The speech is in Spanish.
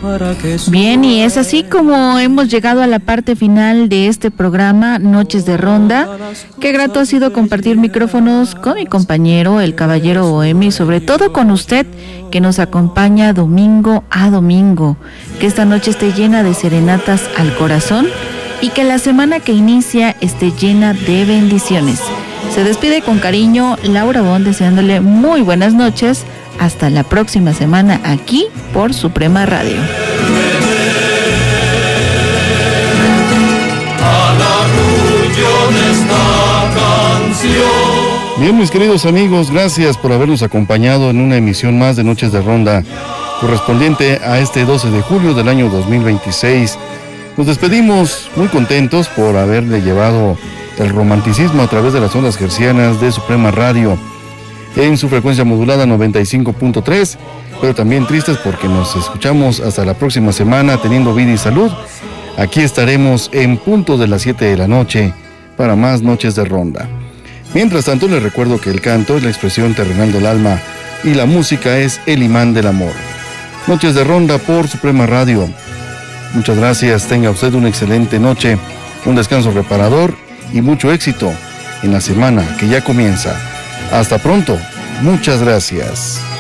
Bien, y es así como hemos llegado a la parte final de este programa, Noches de Ronda. Qué grato ha sido compartir micrófonos con mi compañero, el Caballero Bohemio, y sobre todo con usted, que nos acompaña domingo a domingo. Que esta noche esté llena de serenatas al corazón y que la semana que inicia esté llena de bendiciones. Se despide con cariño Laura Bond, deseándole muy buenas noches. Hasta la próxima semana aquí por Suprema Radio. Bien, mis queridos amigos, gracias por habernos acompañado en una emisión más de Noches de Ronda, correspondiente a este 12 de julio del año 2026. Nos despedimos muy contentos por haberle llevado el romanticismo a través de las ondas hercianas de Suprema Radio, en su frecuencia modulada 95.3, pero también tristes porque nos escuchamos hasta la próxima semana, teniendo vida y salud. Aquí estaremos en punto de las 7 de la noche para más Noches de Ronda. Mientras tanto, les recuerdo que el canto es la expresión terrenal del alma y la música es el imán del amor. Noches de Ronda por Suprema Radio. Muchas gracias, tenga usted una excelente noche, un descanso reparador y mucho éxito en la semana que ya comienza. Hasta pronto, muchas gracias.